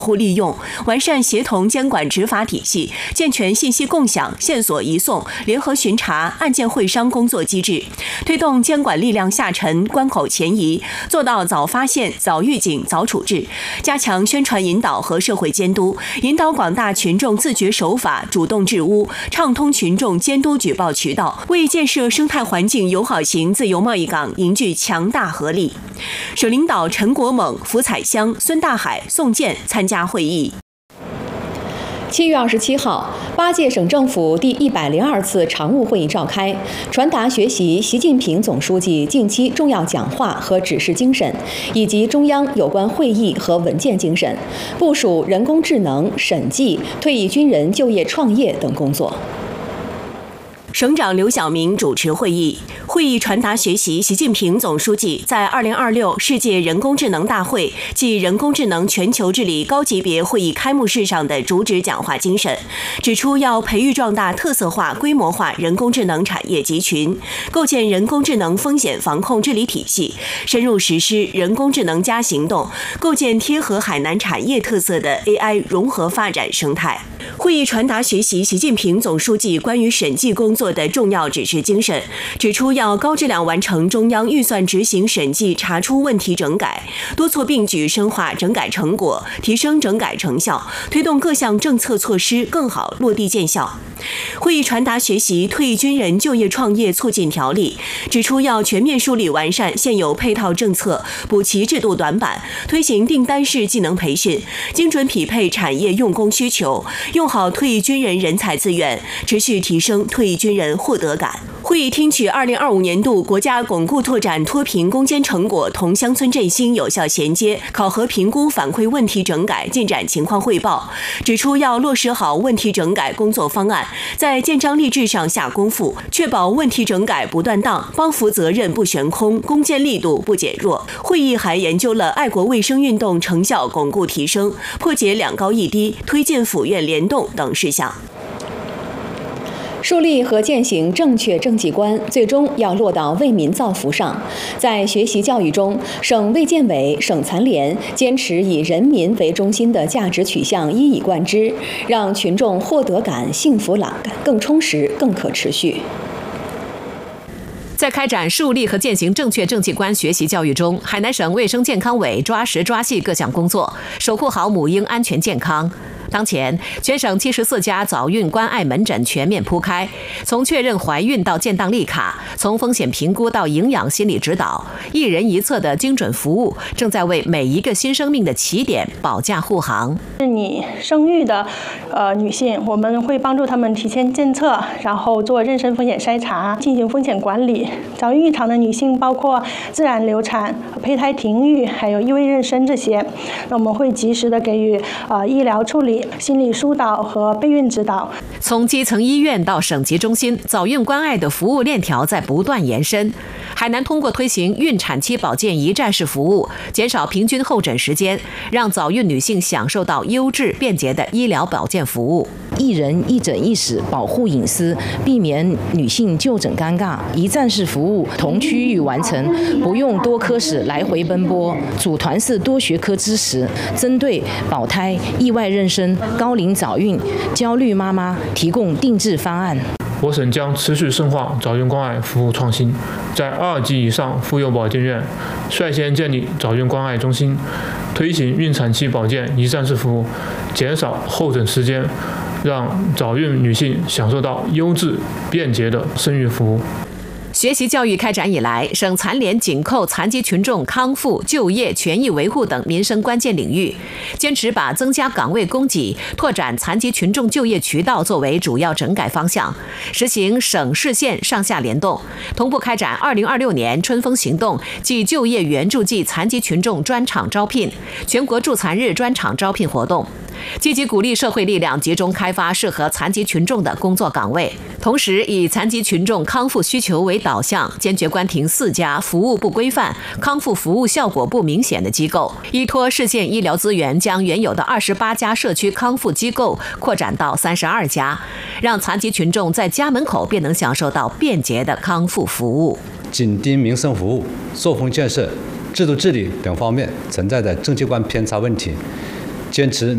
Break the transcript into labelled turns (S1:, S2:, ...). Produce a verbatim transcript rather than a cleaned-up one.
S1: 互利用，完善协同监管执法体系，健全信息共享、线索移送、联合巡查、案件会商工作机制，推动监管力量下沉、关口前移，做到早发现、早预警、早处置，加强宣传引导和社会监督，引导广大群众自觉守法、主动治污，畅通群众监督举报渠道，为建设生态环境友好型自由贸易港凝聚强大合力。省领导陈国猛、福彩香、孙大海、宋健参加会议。
S2: 七月二十七号，八届省政府第一百零二次常务会议召开，传达学习习近平总书记近期重要讲话和指示精神，以及中央有关会议和文件精神，部署人工智能、审计、退役军人就业创业等工作。
S1: 省长刘晓明主持会议，会议传达学习习近平总书记在二零二六世界人工智能大会暨人工智能全球治理高级别会议开幕式上的主旨讲话精神，指出要培育壮大特色化、规模化人工智能产业集群，构建人工智能风险防控治理体系，深入实施人工智能加行动，构建贴合海南产业特色的 A I 融合发展生态。会议传达学习习近平总书记关于审计工作的重要指示精神，指出要高质量完成中央预算执行审计查出问题整改，多措并举深化整改成果，提升整改成效，推动各项政策措施更好落地见效。会议传达学习退役军人就业创业促进条例，指出要全面梳理完善现有配套政策，补齐制度短板，推行订单式技能培训，精准匹配产业用工需求，用好退役军人人才资源，持续提升退役军人获得感。会议听取二零二五年度国家巩固拓展脱贫攻坚成果同乡村振兴有效衔接考核评估反馈问题整改进展情况汇报，指出要落实好问题整改工作方案，在建章立制上下功夫，确保问题整改不断档，帮扶责任不悬空，攻坚力度不减弱。会议还研究了爱国卫生运动成效巩固提升、破解两高一低、推进府院联动等事项。
S2: 树立和践行正确政绩观，最终要落到为民造福上。在学习教育中，省卫健委、省残联坚持以人民为中心的价值取向一以贯之，让群众获得感、幸福感更充实、更可持续。
S3: 在开展树立和践行正确政绩观学习教育中，海南省卫生健康委抓实抓细各项工作，守护好母婴安全健康。当前，全省七十四家早孕关爱门诊全面铺开，从确认怀孕到建档立卡，从风险评估到营养心理指导，一人一策的精准服务，正在为每一个新生命的起点保驾护航。
S4: 是你生育的呃女性，我们会帮助她们提前监测，然后做妊娠风险筛查，进行风险管理。早孕异常的女性包括自然流产、胚胎停育，还有异位妊娠这些，那我们会及时的给予呃医疗处理、心理疏导和备孕指导。
S3: 从基层医院到省级中心，早孕关爱的服务链条在不断延伸。海南通过推行孕产期保健一站式服务，减少平均候诊时间，让早孕女性享受到优质便捷的医疗保健服务。
S5: 一人一诊一室，保护隐私，避免女性就诊尴尬。一站式服务同区域完成，不用多科室来回奔波，组团式多学科知识，针对保胎、意外妊娠、高龄早孕、焦虑妈妈提供定制方案。
S6: 我省将持续深化早孕关爱服务创新，在二级以上妇幼保健院率先建立早孕关爱中心，推行孕产期保健一站式服务，减少候诊时间，让早孕女性享受到优质便捷的生育服务。
S3: 学习教育开展以来，省残联紧扣残疾群众康复、就业、权益维护等民生关键领域，坚持把增加岗位供给、拓展残疾群众就业渠道作为主要整改方向，实行省市县上下联动，同步开展二零二六年春风行动暨就业援助暨残疾群众专场招聘、全国助残日专场招聘活动。积极鼓励社会力量集中开发适合残疾群众的工作岗位，同时以残疾群众康复需求为导向，坚决关停四家服务不规范、康复服务效果不明显的机构，依托市县医疗资源，将原有的二十八家社区康复机构扩展到三十二家，让残疾群众在家门口便能享受到便捷的康复服务。
S7: 紧盯民生服务、作风建设、制度治理等方面存在的政绩观偏差问题，坚持